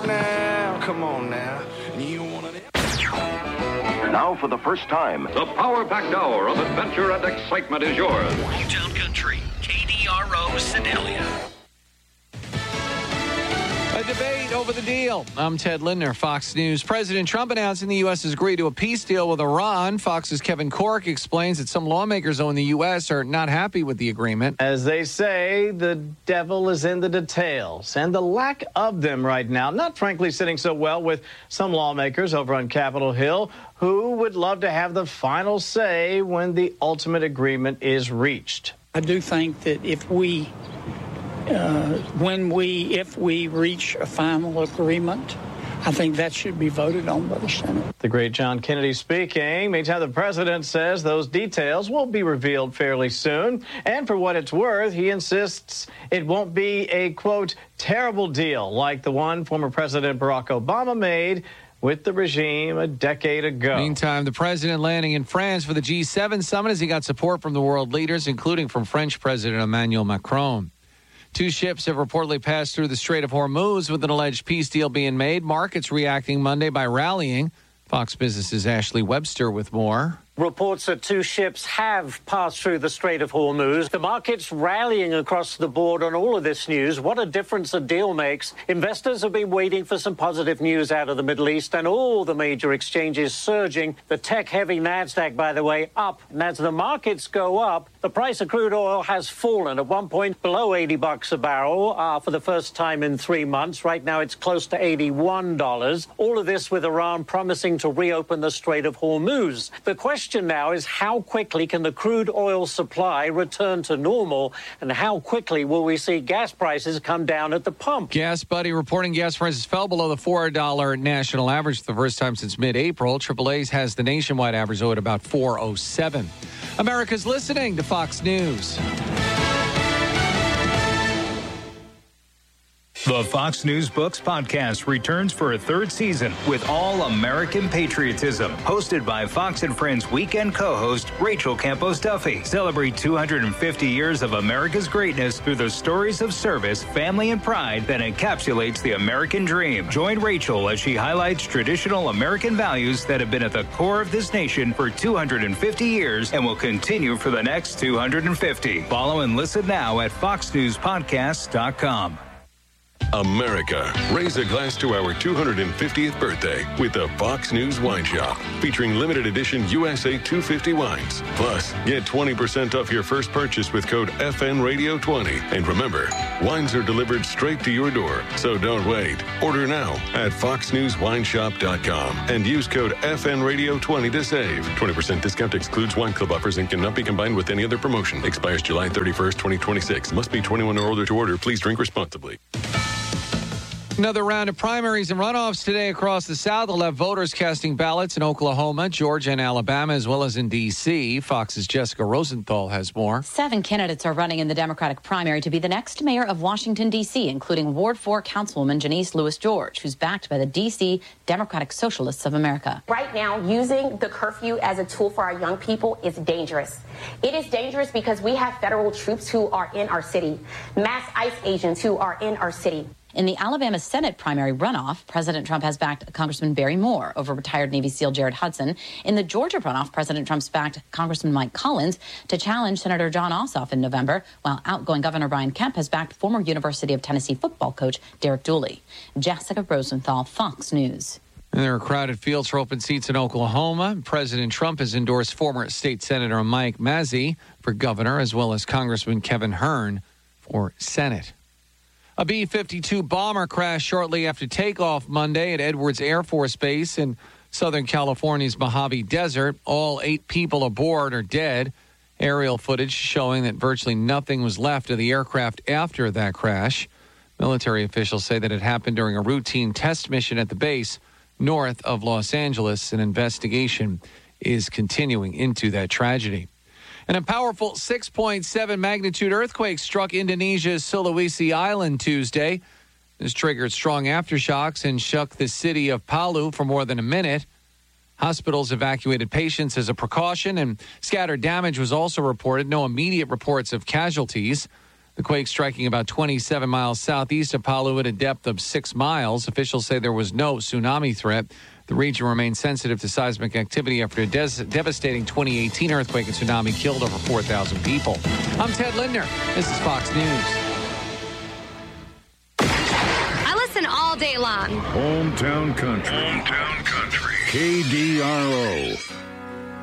Now, come on now. You want to... Now, for the first time, the power-packed hour of adventure and excitement is yours. Hometown Country, KDRO Sedalia. A debate over the deal. I'm Ted Lindner, Fox News. President Trump announcing the U.S. has agreed to a peace deal with Iran. Fox's Kevin Corke explains that some lawmakers in the U.S. are not happy with the agreement. As they say, the devil is in the details, and the lack of them right now, not frankly sitting so well with some lawmakers over on Capitol Hill who would love to have the final say when the ultimate agreement is reached. I do think that if we reach a final agreement, I think that should be voted on by the Senate. The great John Kennedy speaking. Meantime, the president says those details will be revealed fairly soon. And for what it's worth, he insists it won't be a, quote, terrible deal like the one former President Barack Obama made with the regime a decade ago. Meantime, the president landing in France for the G7 summit as he got support from the world leaders, including from French President Emmanuel Macron. Two ships have reportedly passed through the Strait of Hormuz with an alleged peace deal being made. Markets reacting Monday by rallying. Fox Business's Ashley Webster with more. Reports that two ships have passed through the Strait of Hormuz. The market's rallying across the board on all of this news. What a difference a deal makes. Investors have been waiting for some positive news out of the Middle East, and all the major exchanges surging. The tech-heavy NASDAQ, by the way, up. And as the markets go up, the price of crude oil has fallen at one point below $80 a barrel for the first time in 3 months. Right now, it's close to $81. All of this with Iran promising to reopen the Strait of Hormuz. The question now is how quickly can the crude oil supply return to normal, and how quickly will we see gas prices come down at the pump? Gas Buddy reporting gas prices fell below the $4 national average for the first time since mid-April. AAA's has the nationwide average at about $4.07. America's listening to Fox News. The Fox News Books podcast returns for a third season with All American Patriotism, hosted by Fox and Friends weekend co-host Rachel Campos Duffy. Celebrate 250 years of America's greatness through the stories of service, family, and pride that encapsulates the American dream. Join Rachel as she highlights traditional American values that have been at the core of this nation for 250 years and will continue for the next 250. Follow and listen now at foxnewspodcast.com. America, raise a glass to our 250th birthday with the Fox News Wine Shop, featuring limited edition USA 250 wines. Plus, get 20% off your first purchase with code FNRadio20. And remember, wines are delivered straight to your door, so don't wait. Order now at foxnewswineshop.com and use code FNRadio20 to save. 20% discount excludes wine club offers and cannot be combined with any other promotion. Expires July 31st, 2026. Must be 21 or older to order. Please drink responsibly. Another round of primaries and runoffs today across the South will have voters casting ballots in Oklahoma, Georgia, and Alabama, as well as in D.C. Fox's Jessica Rosenthal has more. 7 candidates are running in the Democratic primary to be the next mayor of Washington, D.C., including Ward 4 Councilwoman Janice Lewis-George, who's backed by the D.C. Democratic Socialists of America. Right now, using the curfew as a tool for our young people is dangerous. It is dangerous because we have federal troops who are in our city, mass ICE agents who are in our city. In the Alabama Senate primary runoff, President Trump has backed Congressman Barry Moore over retired Navy SEAL Jared Hudson. In the Georgia runoff, President Trump's backed Congressman Mike Collins to challenge Senator John Ossoff in November, while outgoing Governor Brian Kemp has backed former University of Tennessee football coach Derek Dooley. Jessica Rosenthal, Fox News. And there are crowded fields for open seats in Oklahoma. President Trump has endorsed former state Senator Mike Mazzei for governor, as well as Congressman Kevin Hern for Senate. A B-52 bomber crashed shortly after takeoff Monday at Edwards Air Force Base in Southern California's Mojave Desert. All 8 people aboard are dead. Aerial footage showing that virtually nothing was left of the aircraft after that crash. Military officials say that it happened during a routine test mission at the base north of Los Angeles. An investigation is continuing into that tragedy. And a powerful 6.7 magnitude earthquake struck Indonesia's Sulawesi Island Tuesday. This triggered strong aftershocks and shook the city of Palu for more than a minute. Hospitals evacuated patients as a precaution, and scattered damage was also reported. No immediate reports of casualties. The quake striking about 27 miles southeast of Palu at a depth of 6 miles. Officials say there was no tsunami threat. The region remains sensitive to seismic activity after a devastating 2018 earthquake and tsunami killed over 4,000 people. I'm Ted Lindner. This is Fox News. I listen all day long. Hometown Country. Hometown Country. KDRO.